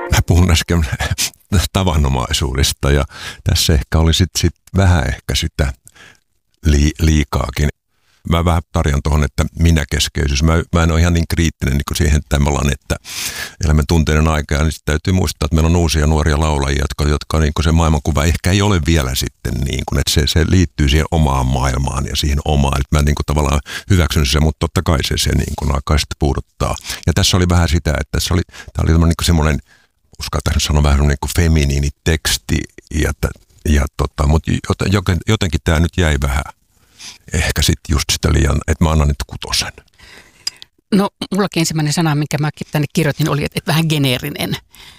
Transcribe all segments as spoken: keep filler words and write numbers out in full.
Mä puhun äsken tavanomaisuudesta ja tässä ehkä oli sitten sit vähän ehkä sitä li, liikaakin. Mä vähän tarjan tuohon, että minäkeskeisyys. Mä, mä en ole ihan niin kriittinen niin kuin siihen, että me ollaan, että elämme tunteiden aikaa, niin täytyy muistaa, että meillä on uusia nuoria laulajia, jotka, jotka niin kuin se maailmankuva ehkä ei ole vielä sitten niin kuin, että se, se liittyy siihen omaan maailmaan ja siihen omaan. Että mä niin kuin tavallaan hyväksyn sen, mutta totta kai se, se niin kuin alkaa sitten puuduttaa. Ja tässä oli vähän sitä, että tässä oli, tämä oli niin kuin semmoinen, uskaltaisin sanoa vähän niin kuin feminiini teksti, ja, ja tota, mutta joten, jotenkin tämä nyt jäi vähän. Ehkä sitten just sitä liian, että mä annan nyt kutosen. No, mullakin ensimmäinen sana, minkä mä tänne kirjoitin, oli, että, että vähän geneerinen.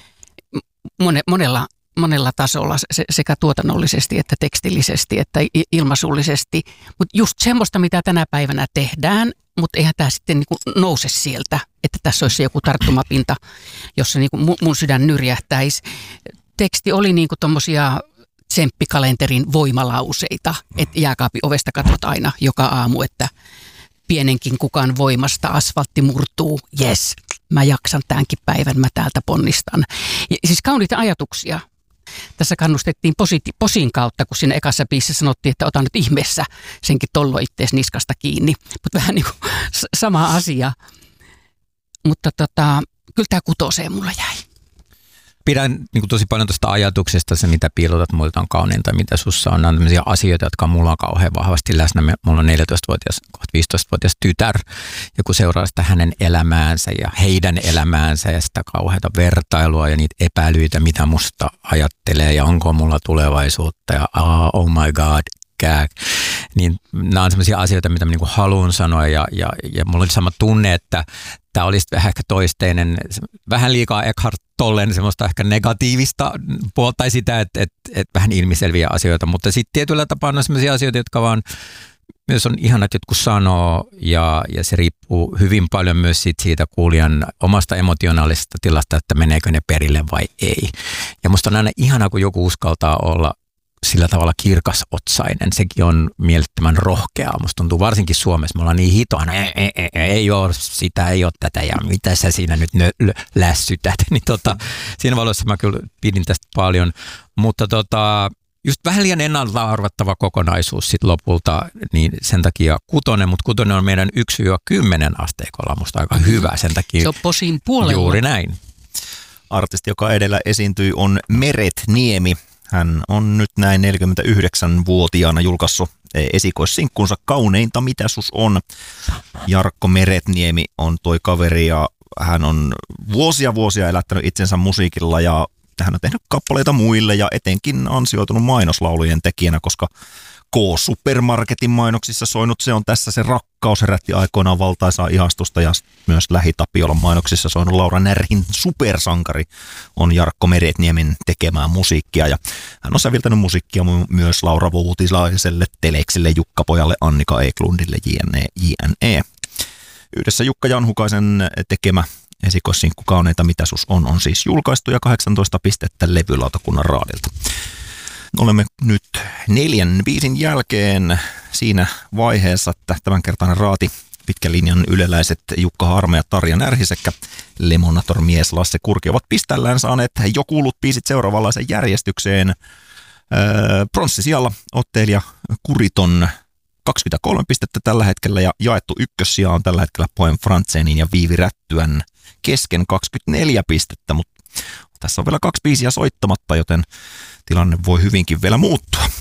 Mone, monella, monella tasolla se, sekä tuotannollisesti että tekstillisesti että ilmaisullisesti. Mutta just semmoista, mitä tänä päivänä tehdään, mutta eihän tämä sitten niinku nouse sieltä, että tässä olisi joku tarttumapinta, jossa niinku mun, mun sydän nyrjähtäisi. Teksti oli niinku tommosia tsemppikalenterin voimalauseita, että jääkaapin ovesta katsot aina joka aamu, että pienenkin kukan voimasta asfaltti murtuu, jes, mä jaksan tämänkin päivän, mä täältä ponnistan. Ja siis kauniita ajatuksia. Tässä kannustettiin positi- posin kautta, kun siinä ekassa biisissä sanottiin, että ota nyt ihmeessä senkin tollo ittees niskasta kiinni. Mutta vähän niin kuin sama asia. Mutta tota, kyllä tämä kutoseen mulla jäi. Pidän niin kuin tosi paljon tuosta ajatuksesta, se mitä piilotat muilta on kauneinta, mitä sussa on. Nämä on tämmöisiä asioita, jotka on mulla on kauhean vahvasti läsnä. Mulla on neljätoistavuotias, kohta viisitoistavuotias tytär, ja kun seuraa sitä hänen elämäänsä ja heidän elämäänsä ja sitä kauheata vertailua ja niitä epäilyitä, mitä musta ajattelee ja onko mulla tulevaisuutta ja oh my god, kääk. Niin nämä on sellaisia asioita, mitä mä niin kuin haluan sanoa ja, ja, ja mulla oli sama tunne, että tämä olisi vähän ehkä toisteinen, vähän liikaa Eckhart Tollen semmoista ehkä negatiivista puolta tai sitä, että, että, että vähän ilmiselviä asioita, mutta sitten tietyllä tapaa on sellaisia asioita, jotka vaan myös on ihana, että jotkut sanoo ja, ja se riippuu hyvin paljon myös siitä, siitä kuulijan omasta emotionaalisesta tilasta, että meneekö ne perille vai ei. Ja musta on aina ihana, kun joku uskaltaa olla sillä tavalla kirkasotsainen. Sekin on mielettömän rohkeaa. Musta tuntuu varsinkin Suomessa. Me ollaan niin hitoina. Ei, ei, ei, ei ole sitä, ei ole tätä ja mitä sä siinä nyt nö- lässytät. Niin tota, siinä valossa mä kyllä pidin tästä paljon. Mutta tota, just vähän liian ennalta arvattava kokonaisuus sit lopulta, niin sen takia kutonen, mutta kutonen on meidän yksi kymmenen asteikolla musta aika hyvä. Sen takia se on posin puolella. Juuri näin. Artisti, joka edellä esiintyi, on Meret Niemi. Hän on nyt näin neljäkymmentäyhdeksänvuotiaana julkaissut esikoissinkkunsa Kauneinta mitä sus on. Jarkko Meretniemi on toi kaveri ja hän on vuosia vuosia elättänyt itsensä musiikilla ja hän on tehnyt kappaleita muille ja etenkin ansioitunut mainoslaulujen tekijänä, koska K-supermarketin mainoksissa soinut Se on tässä se rakkaus herätti aikoinaan valtaisaa ihastusta ja myös Lähi-Tapiolan mainoksissa soinut Laura Närhin Supersankari on Jarkko Meretniemen tekemää musiikkia ja hän on säveltänyt musiikkia myös Laura Voutilaiselle, Teleksille, Jukka-pojalle, Annika Eklundille, jne, jne. Yhdessä Jukka Janhukaisen tekemä esikoissinkku Kauneita mitä sus on on siis julkaistu ja kahdeksantoista pistettä levylautakunnan raadilta. Olemme nyt neljän biisin jälkeen siinä vaiheessa, että tämänkertainen raati pitkän linjan yleläiset Jukka Harme ja Tarja Närhi sekä Lemonator-mies Lasse Kurki ovat piställään saaneet jo kuullut biisit seuraavanlaisen järjestykseen. Öö, pronssisijalla ottelija Kuriton kaksikymmentäkolme pistettä tällä hetkellä ja jaettu ykkössija on tällä hetkellä Poem Frantzenin ja Viivi Rättyän kesken kaksikymmentäneljä pistettä, mutta tässä on vielä kaksi biisiä soittamatta, joten tilanne voi hyvinkin vielä muuttua.